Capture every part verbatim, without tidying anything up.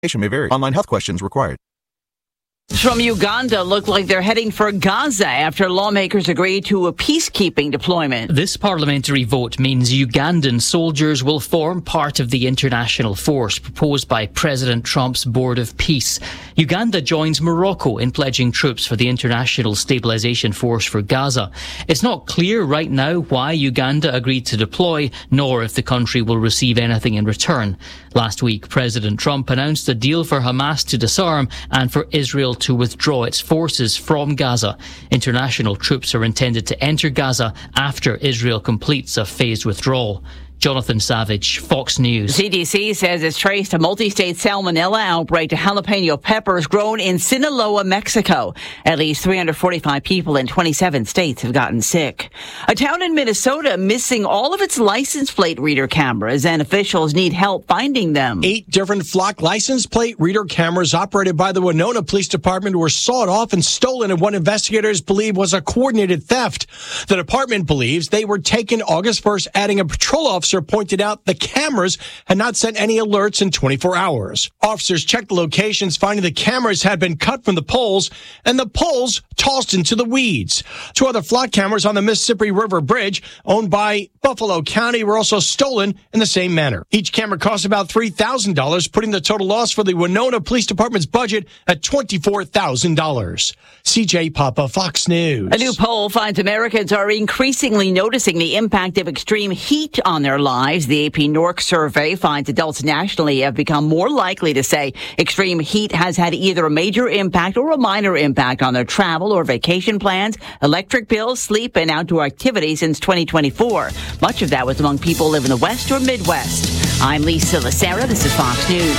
may vary. Online health questions required. From Uganda look like they're heading for Gaza after lawmakers agree to a peacekeeping deployment. This parliamentary vote means Ugandan soldiers will form part of the international force proposed by President Trump's Board of Peace. Uganda joins Morocco in pledging troops for the International Stabilization Force for Gaza. It's not clear right now why Uganda agreed to deploy, nor if the country will receive anything in return. Last week, President Trump announced a deal for Hamas to disarm and for Israel to withdraw its forces from Gaza. International troops are intended to enter Gaza after Israel completes a phased withdrawal. Jonathan Savage, Fox News. C D C says it's traced a multi-state salmonella outbreak to jalapeno peppers grown in Sinaloa, Mexico. At least three hundred forty-five people in twenty-seven states have gotten sick. A town in Minnesota missing all of its license plate reader cameras, and officials need help finding them. Eight different flock license plate reader cameras operated by the Winona Police Department were sawed off and stolen in what investigators believe was a coordinated theft. The department believes they were taken August first, adding a patrol officer pointed out the cameras had not sent any alerts in twenty-four hours. Officers checked the locations, finding the cameras had been cut from the poles and the poles tossed into the weeds. Two other flock cameras on the Mississippi River Bridge, owned by Buffalo County, were also stolen in the same manner. Each camera cost about three thousand dollars, putting the total loss for the Winona Police Department's budget at twenty-four thousand dollars. C J Papa, Fox News. A new poll finds Americans are increasingly noticing the impact of extreme heat on their lives. The A P Norc survey finds adults nationally have become more likely to say extreme heat has had either a major impact or a minor impact on their travel or vacation plans, electric bills, sleep, and outdoor activities since twenty twenty-four. Much of that was among people who live in the West or Midwest. I'm Lisa Lacera. This is Fox News.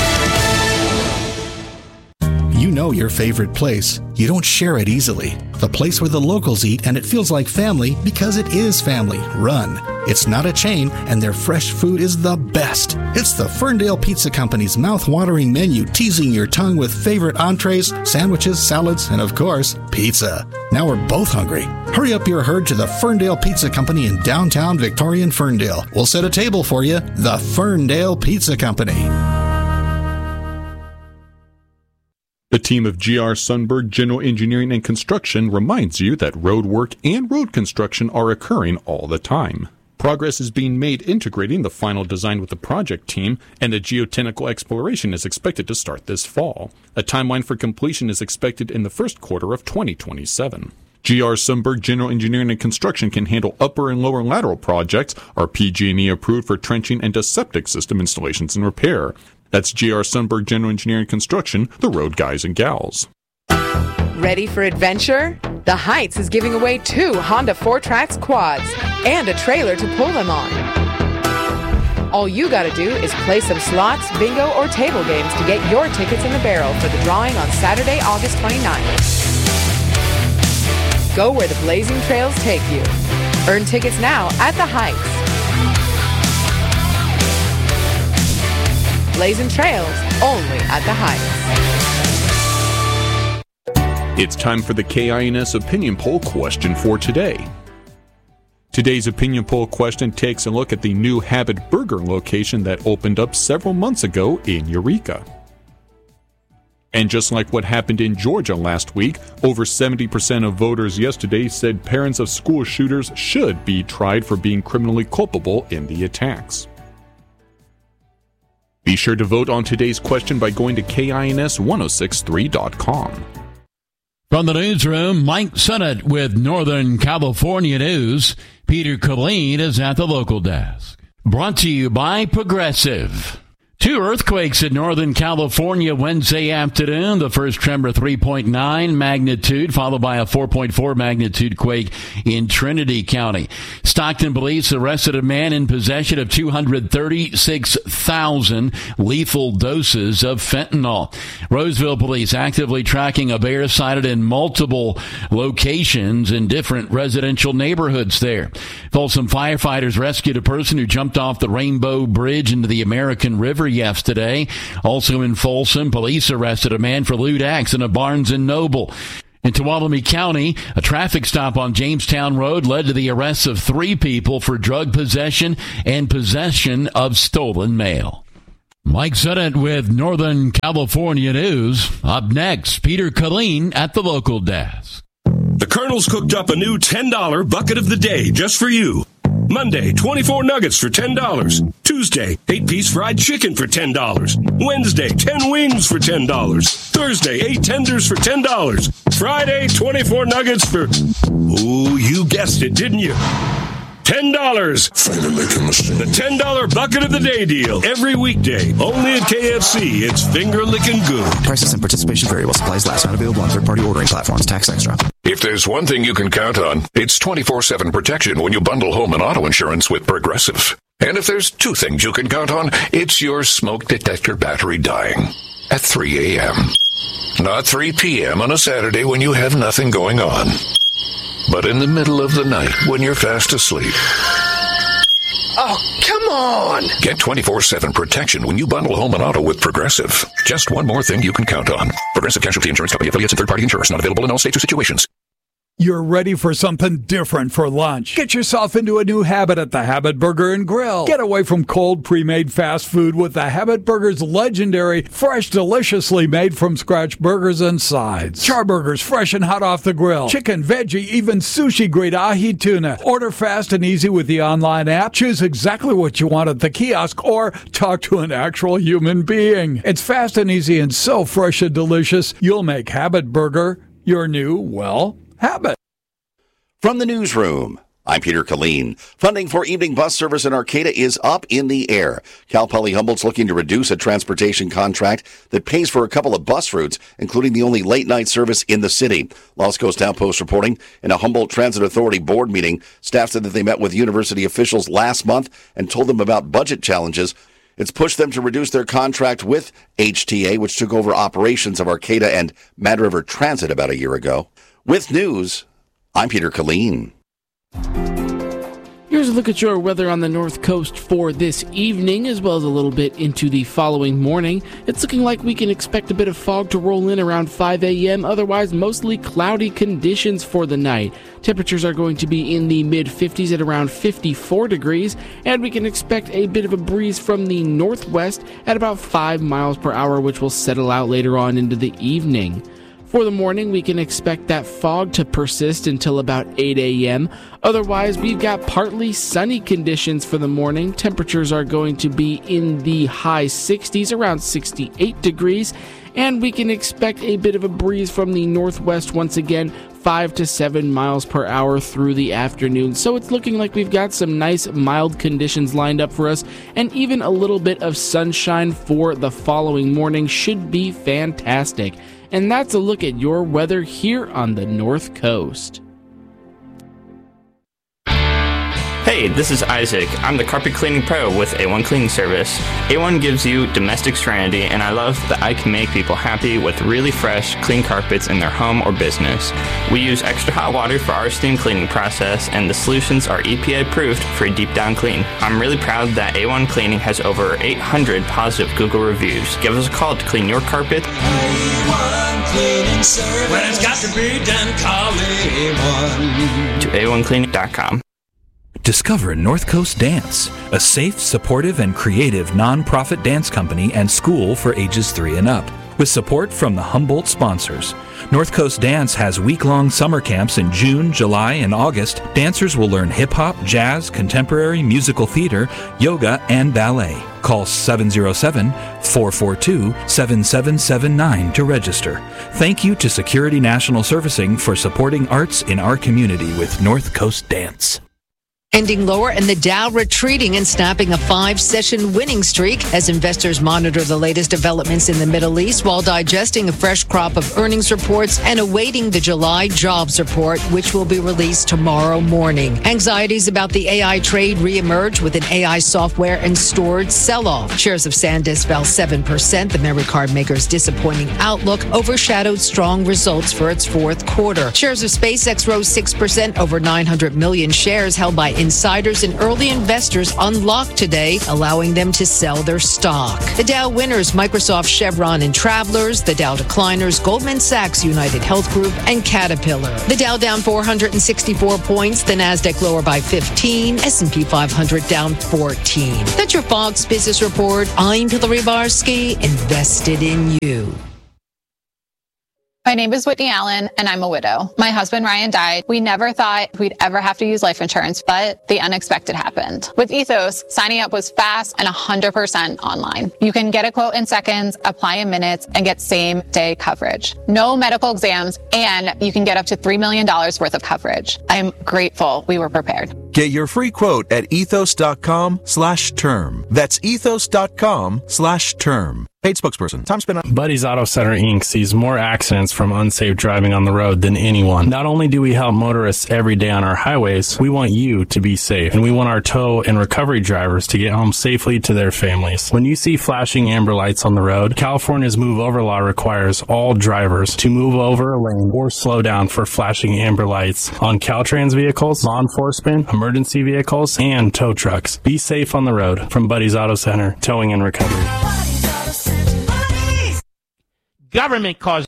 You know your favorite place. You don't share it easily. The place where the locals eat and it feels like family because it is family run. It's not a chain and their fresh food is the best. It's the Ferndale Pizza Company's mouth-watering menu, teasing your tongue with favorite entrees, sandwiches, salads, and of course, pizza. Now we're both hungry. Hurry up your herd to the Ferndale Pizza Company in downtown Victorian Ferndale. We'll set a table for you. The Ferndale Pizza Company. The team of G R Sundberg General Engineering and Construction reminds you that road work and road construction are occurring all the time. Progress is being made integrating the final design with the project team, and the geotechnical exploration is expected to start this fall. A timeline for completion is expected in the first quarter of twenty twenty-seven. G R Sundberg General Engineering and Construction can handle upper and lower lateral projects, are P G and E approved for trenching and septic system installations and repair. That's G R Sundberg General Engineering and Construction, the road guys and gals. Ready for adventure? The Heights is giving away two Honda four Trax quads and a trailer to pull them on. All you gotta do is play some slots, bingo, or table games to get your tickets in the barrel for the drawing on Saturday, August twenty-ninth. Go where the blazing trails take you. Earn tickets now at the Heights. Blazing Trails, only at the Heights. It's time for the K I N S Opinion Poll question for today. Today's Opinion Poll question takes a look at the new Habit Burger location that opened up several months ago in Eureka. And just like what happened in Georgia last week, over seventy percent of voters yesterday said parents of school shooters should be tried for being criminally culpable in the attacks. Be sure to vote on today's question by going to K I N S ten sixty-three dot com. From the newsroom, Mike Sennett with Northern California News. Peter Colleen is at the local desk. Brought to you by Progressive. Two earthquakes in Northern California Wednesday afternoon. The first tremor three point nine magnitude, followed by a four point four magnitude quake in Trinity County. Stockton police arrested a man in possession of two hundred thirty-six thousand lethal doses of fentanyl. Roseville police actively tracking a bear sighted in multiple locations in different residential neighborhoods there. Folsom firefighters rescued a person who jumped off the Rainbow Bridge into the American River yesterday. Also in Folsom, police arrested a man for lewd acts in a Barnes and Noble. In Tuolumne County, a traffic stop on Jamestown Road led to the arrests of three people for drug possession and possession of stolen mail. Mike Sennett with Northern California News. Up next, Peter Killeen at the local desk. The Colonel's cooked up a new ten dollar bucket of the day just for you. Monday, twenty-four nuggets for ten dollars. Tuesday, eight-piece fried chicken for ten dollars. Wednesday, ten wings for ten dollars. Thursday, eight tenders for ten dollars. Friday, twenty-four nuggets for... Ooh, you guessed it, didn't you? ten dollars. The ten dollar bucket of the day deal. Every weekday. Only at K F C. It's finger-licking good. Prices and participation vary while supplies last. Not available on third-party ordering platforms. Tax extra. If there's one thing you can count on, it's twenty-four seven protection when you bundle home and auto insurance with Progressive. And if there's two things you can count on, it's your smoke detector battery dying at three a.m. Not three p.m. on a Saturday when you have nothing going on, but in the middle of the night when you're fast asleep. Oh, come on! Get twenty-four seven protection when you bundle home and auto with Progressive. Just one more thing you can count on. Progressive Casualty Insurance Company affiliates and third-party insurers. Not available in all states or situations. You're ready for something different for lunch. Get yourself into a new habit at the Habit Burger and Grill. Get away from cold, pre-made fast food with the Habit Burger's legendary, fresh, deliciously made from scratch burgers and sides. Char burgers fresh and hot off the grill. Chicken, veggie, even sushi-grade ahi tuna. Order fast and easy with the online app. Choose exactly what you want at the kiosk or talk to an actual human being. It's fast and easy and so fresh and delicious, you'll make Habit Burger your new, well, habit. From the newsroom, I'm Peter Killeen. Funding for evening bus service in Arcata is up in the air. Cal Poly Humboldt's looking to reduce a transportation contract that pays for a couple of bus routes, including the only late-night service in the city. Los Coast Outpost reporting in a Humboldt Transit Authority board meeting, staff said that they met with university officials last month and told them about budget challenges. It's pushed them to reduce their contract with H T A, which took over operations of Arcata and Mad River Transit about a year ago. With news, I'm Peter Killeen. Here's a look at your weather on the North Coast for this evening, as well as a little bit into the following morning. It's looking like we can expect a bit of fog to roll in around five a.m., otherwise mostly cloudy conditions for the night. Temperatures are going to be in the mid-fifties at around fifty-four degrees, and we can expect a bit of a breeze from the northwest at about five miles per hour, which will settle out later on into the evening. For the morning, we can expect that fog to persist until about eight a.m. Otherwise, we've got partly sunny conditions for the morning. Temperatures are going to be in the high sixties, around sixty-eight degrees, and we can expect a bit of a breeze from the northwest once again, five to seven miles per hour through the afternoon. So it's looking like we've got some nice mild conditions lined up for us, and even a little bit of sunshine for the following morning should be fantastic. And that's a look at your weather here on the North Coast. Hey, this is Isaac. I'm the carpet cleaning pro with A one Cleaning Service. A one gives you domestic serenity, and I love that I can make people happy with really fresh, clean carpets in their home or business. We use extra hot water for our steam cleaning process, and the solutions are E P A approved for a deep down clean. I'm really proud that A one Cleaning has over eight hundred positive Google reviews. Give us a call to clean your carpet. A one Cleaning Service. When it's got to be done, call A one. To A one cleaning dot com. Discover North Coast Dance, a safe, supportive, and creative nonprofit dance company and school for ages three and up. With support from the Humboldt sponsors. North Coast Dance has week-long summer camps in June, July, and August. Dancers will learn hip-hop, jazz, contemporary, musical theater, yoga, and ballet. Call seven oh seven, four four two, seven seven seven nine to register. Thank you to Security National Servicing for supporting arts in our community with North Coast Dance. Ending lower and the Dow retreating and snapping a five-session winning streak as investors monitor the latest developments in the Middle East while digesting a fresh crop of earnings reports and awaiting the July jobs report, which will be released tomorrow morning. Anxieties about the A I trade reemerge with an A I software and storage sell-off. Shares of SanDisk fell seven percent. The memory card maker's disappointing outlook overshadowed strong results for its fourth quarter. Shares of SpaceX rose six percent. Over nine hundred million shares held by Insiders and early investors unlocked today, allowing them to sell their stock. The Dow winners, Microsoft, Chevron, and Travelers. The Dow decliners, Goldman Sachs, United Health Group, and Caterpillar. The Dow down four hundred sixty-four points. The Nasdaq lower by fifteen. S and P five hundred down fourteen. That's your Fox Business Report. I'm Hillary Barsky, invested in you. My name is Whitney Allen, and I'm a widow. My husband, Ryan, died. We never thought we'd ever have to use life insurance, but the unexpected happened. With Ethos, signing up was fast and one hundred percent online. You can get a quote in seconds, apply in minutes, and get same-day coverage. No medical exams, and you can get up to three million dollars worth of coverage. I'm grateful we were prepared. Get your free quote at ethos.com slash term. That's ethos.com slash term. Paid spokesperson. Time spent on Buddy's Auto Center Incorporated sees more accidents from unsafe driving on the road than anyone. Not only do we help motorists every day on our highways, we want you to be safe, and we want our tow and recovery drivers to get home safely to their families. When you see flashing amber lights on the road, California's Move Over law requires all drivers to move over a lane or slow down for flashing amber lights on Caltrans vehicles, law enforcement, emergency vehicles, and tow trucks. Be safe on the road. From Buddy's Auto Center, Towing and Recovery. Government caused.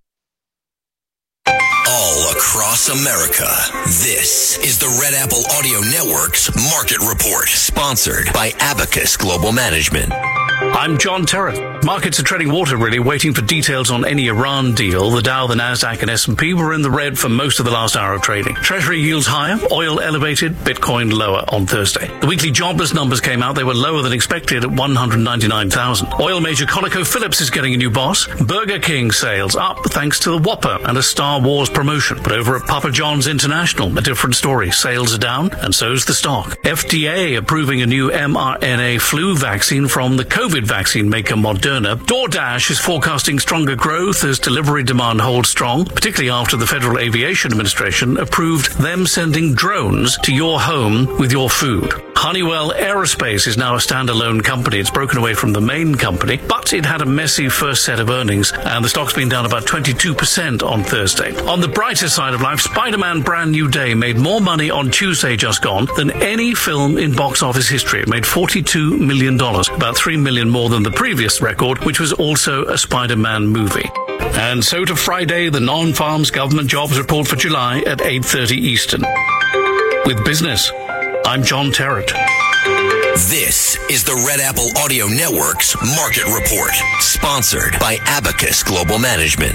All across America, this is the Red Apple Audio Network's Market Report, sponsored by Abacus Global Management. I'm John Terrett. Markets are treading water, really, waiting for details on any Iran deal. The Dow, the Nasdaq, and S and P were in the red for most of the last hour of trading. Treasury yields higher, oil elevated, Bitcoin lower on Thursday. The weekly jobless numbers came out. They were lower than expected at one hundred ninety-nine thousand. Oil major ConocoPhillips is getting a new boss. Burger King sales up thanks to the Whopper and a Star Wars promotion. But over at Papa John's International, a different story. Sales are down, and so's the stock. F D A approving a new mRNA flu vaccine from the COVID vaccine maker Moderna. DoorDash is forecasting stronger growth as delivery demand holds strong, particularly after the Federal Aviation Administration approved them sending drones to your home with your food. Honeywell Aerospace is now a standalone company. It's broken away from the main company, but it had a messy first set of earnings, and the stock's been down about twenty-two percent on Thursday. On the brighter side of life, Spider-Man Brand New Day made more money on Tuesday just gone than any film in box office history. It made forty-two million dollars, about three million dollars more than the previous record, which was also a Spider-Man movie. And so to Friday, the non-farms government jobs report for July at eight thirty Eastern. With business, I'm John Terrett. This is the Red Apple Audio Network's Market Report, sponsored by Abacus Global Management.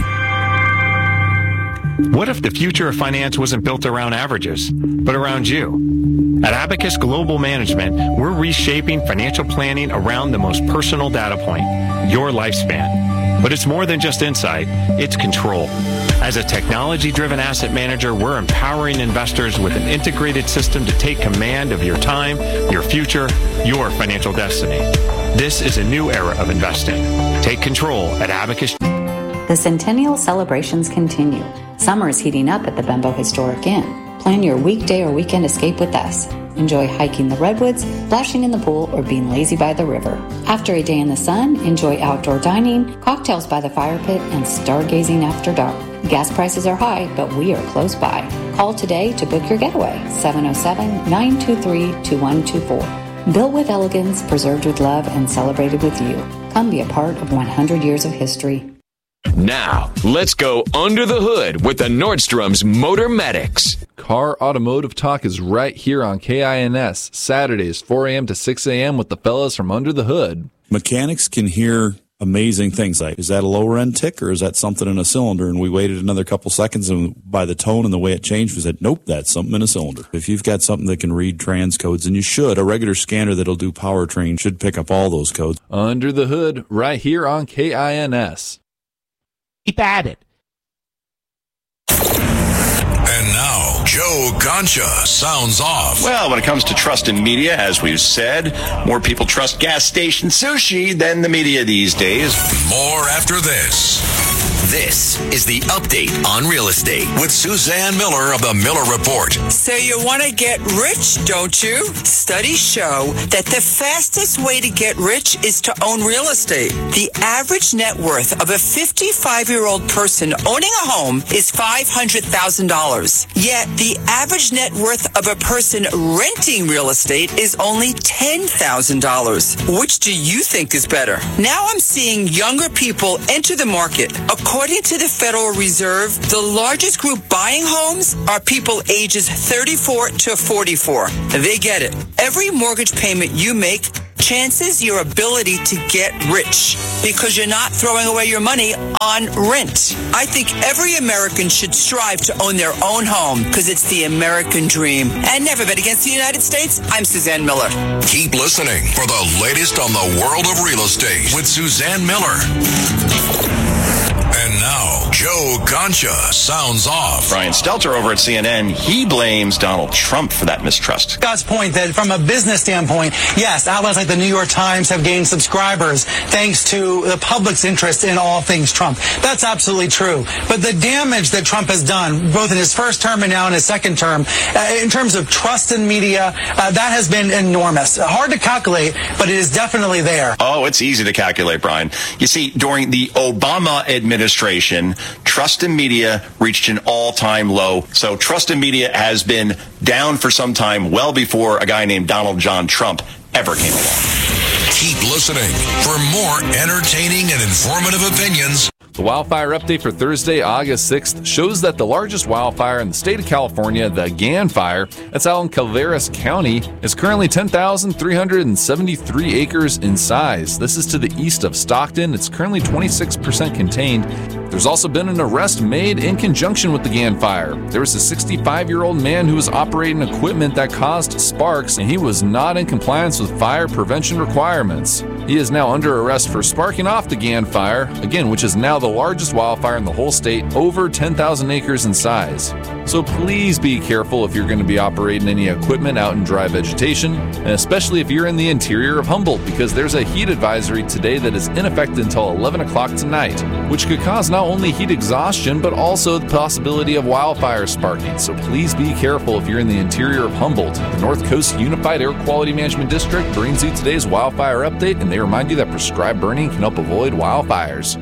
What if the future of finance wasn't built around averages, but around you? At Abacus Global Management, we're reshaping financial planning around the most personal data point, your lifespan. But it's more than just insight, it's control. As a technology-driven asset manager, we're empowering investors with an integrated system to take command of your time, your future, your financial destiny. This is a new era of investing. Take control at Abacus. The Centennial celebrations continue. Summer is heating up at the Bembo Historic Inn. Plan your weekday or weekend escape with us. Enjoy hiking the redwoods, splashing in the pool, or being lazy by the river. After a day in the sun, enjoy outdoor dining, cocktails by the fire pit, and stargazing after dark. Gas prices are high, but we are close by. Call today to book your getaway, seven oh seven, nine two three, two one two four. Built with elegance, preserved with love, and celebrated with you. Come be a part of one hundred years of history. Now, let's go under the hood with the Nordstrom's Motor Medics. Car Automotive Talk is right here on K I N S, Saturdays, four a.m. to six a.m. with the fellas from Under the Hood. Mechanics can hear amazing things like, is that a lower end tick or is that something in a cylinder? And we waited another couple seconds, and by the tone and the way it changed, we said, nope, that's something in a cylinder. If you've got something that can read transcodes, and you should, a regular scanner that'll do powertrain should pick up all those codes. Under the Hood, right here on K I N S. Keep at it. And now, Joe Concha sounds off. Well, when it comes to trust in media, as we've said, more people trust gas station sushi than the media these days. More after this. This is the update on real estate with Suzanne Miller of the Miller Report. So you want to get rich, don't you? Studies show that the fastest way to get rich is to own real estate. The average net worth of a fifty-five-year-old person owning a home is five hundred thousand dollars. Yet the average net worth of a person renting real estate is only ten thousand dollars. Which do you think is better? Now I'm seeing younger people enter the market. According to the Federal Reserve, the largest group buying homes are people ages thirty-four to forty-four. They get it. Every mortgage payment you make chances your ability to get rich because you're not throwing away your money on rent. I think every American should strive to own their own home because it's the American dream. And never bet against the United States. I'm Suzanne Miller. Keep listening for the latest on the world of real estate with Suzanne Miller. And now, Joe Concha sounds off. Brian Stelter over at C N N, he blames Donald Trump for that mistrust. Scott's point that from a business standpoint, yes, outlets like the New York Times have gained subscribers thanks to the public's interest in all things Trump. That's absolutely true. But the damage that Trump has done, both in his first term and now in his second term, uh, in terms of trust in media, uh, that has been enormous. Hard to calculate, but it is definitely there. Oh, it's easy to calculate, Brian. You see, during the Obama administration, trust in media reached an all-time low. So trust in media has been down for some time, well before a guy named Donald John Trump ever came along. Keep listening for more entertaining and informative opinions. The wildfire update for Thursday, August sixth, shows that the largest wildfire in the state of California, the Gann Fire, that's out in Calaveras County, is currently ten thousand three hundred seventy-three acres in size. This is to the east of Stockton. It's currently twenty-six percent contained. There's also been an arrest made in conjunction with the Gann Fire. There was a sixty-five-year-old man who was operating equipment that caused sparks, and he was not in compliance with fire prevention requirements. He is now under arrest for sparking off the Gann Fire, again, which is now the largest wildfire in the whole state, over ten thousand acres in size. So please be careful if you're going to be operating any equipment out in dry vegetation, and especially if you're in the interior of Humboldt, because there's a heat advisory today that is in effect until eleven o'clock tonight, which could cause not only heat exhaustion, but also the possibility of wildfire sparking. So please be careful if you're in the interior of Humboldt. The North Coast Unified Air Quality Management District brings you today's wildfire update, and they remind you that prescribed burning can help avoid wildfires.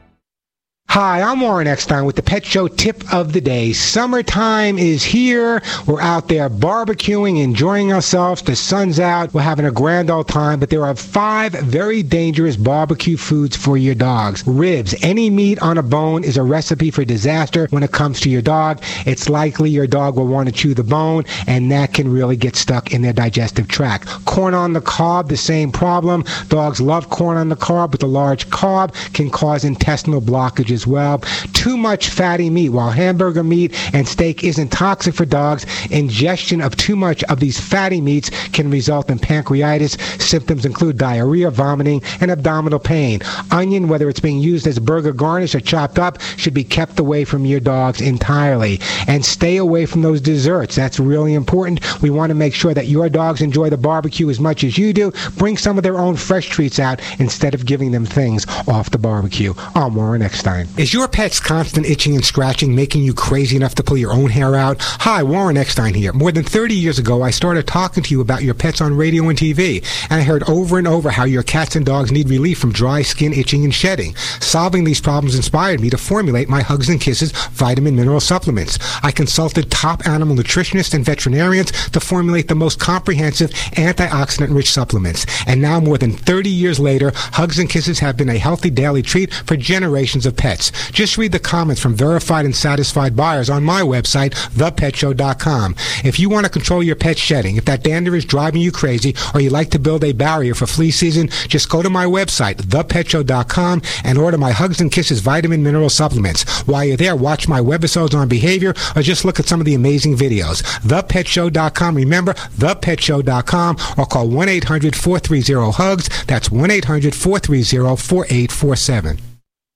Hi, I'm Warren Eckstein with the Pet Show Tip of the Day. Summertime is here. We're out there barbecuing, enjoying ourselves. The sun's out. We're having a grand old time, but there are five very dangerous barbecue foods for your dogs. Ribs. Any meat on a bone is a recipe for disaster when it comes to your dog. It's likely your dog will want to chew the bone, and that can really get stuck in their digestive tract. Corn on the cob, the same problem. Dogs love corn on the cob, but the large carb can cause intestinal blockages as well. Too much fatty meat. While hamburger meat and steak isn't toxic for dogs, ingestion of too much of these fatty meats can result in pancreatitis. Symptoms include diarrhea, vomiting, and abdominal pain. Onion, whether it's being used as burger garnish or chopped up, should be kept away from your dogs entirely. And stay away from those desserts. That's really important. We want to make sure that your dogs enjoy the barbecue as much as you do. Bring some of their own fresh treats out instead of giving them things off the barbecue. I'm Warren Eckstein. Is your pet's constant itching and scratching making you crazy enough to pull your own hair out? Hi, Warren Eckstein here. More than thirty years ago, I started talking to you about your pets on radio and T V, and I heard over and over how your cats and dogs need relief from dry skin, itching, and shedding. Solving these problems inspired me to formulate my Hugs and Kisses vitamin mineral supplements. I consulted top animal nutritionists and veterinarians to formulate the most comprehensive antioxidant-rich supplements. And now, more than thirty years later, Hugs and Kisses have been a healthy daily treat for generations of pets. Just read the comments from verified and satisfied buyers on my website, the pet show dot com. If you want to control your pet's shedding, if that dander is driving you crazy, or you like to build a barrier for flea season, just go to my website, the pet show dot com, and order my Hugs and Kisses vitamin mineral supplements. While you're there, watch my webisodes on behavior, or just look at some of the amazing videos. the pet show dot com. Remember, the pet show dot com, or call one eight hundred four three zero HUGS. That's one eight hundred four three zero four eight four seven.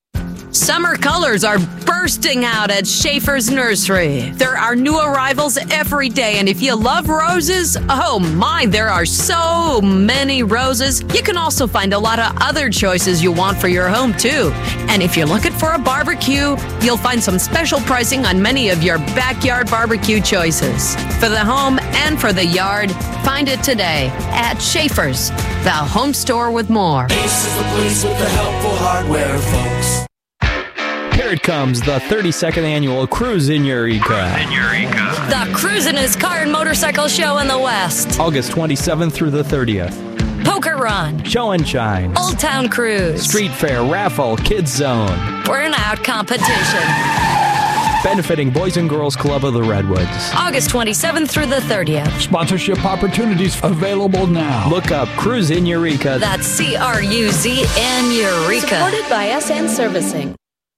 Summer colors are bursting out at Schaefer's Nursery. There are new arrivals every day, and if you love roses, oh my, there are so many roses. You can also find a lot of other choices you want for your home, too. And if you're looking for a barbecue, you'll find some special pricing on many of your backyard barbecue choices. For the home and for the yard, find it today at Schaefer's, the home store with more. Ace is the place with the helpful hardware, folks. Here it comes, the thirty-second annual Cruise in Eureka. Cruise in Eureka. The Cruisin' His Car and Motorcycle Show in the West. August twenty-seventh through the thirtieth. Poker Run. Show and Shine. Old Town Cruise. Street Fair, Raffle, Kids Zone. Burnout Competition. Benefiting Boys and Girls Club of the Redwoods. August twenty-seventh through the thirtieth. Sponsorship opportunities available now. Look up Cruise in Eureka. That's C R U Z N Eureka. Supported by S N Servicing.